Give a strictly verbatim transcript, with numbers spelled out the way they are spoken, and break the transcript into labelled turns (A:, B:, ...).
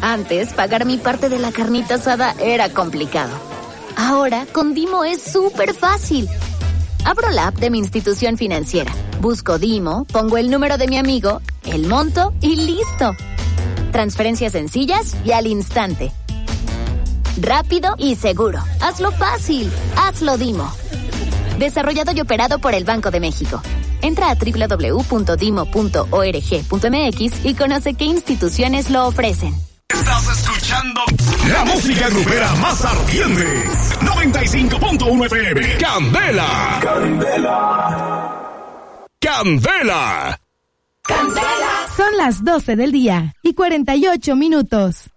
A: Antes, pagar mi parte de la carnita asada era complicado. Ahora, con Dimo es súper fácil. Abro la app de mi institución financiera, busco Dimo, pongo el número de mi amigo, el monto y listo. Transferencias sencillas y al instante. Rápido y seguro. Hazlo fácil. Hazlo Dimo. Desarrollado y operado por el Banco de México. Entra a doble u doble u doble u punto dimo punto org punto eme equis y conoce qué instituciones lo ofrecen.
B: Estás escuchando la música grupera más ardiente. noventa y cinco punto uno F M. Candela. Candela. Candela.
C: Candela. Son las doce del día y cuarenta y ocho minutos.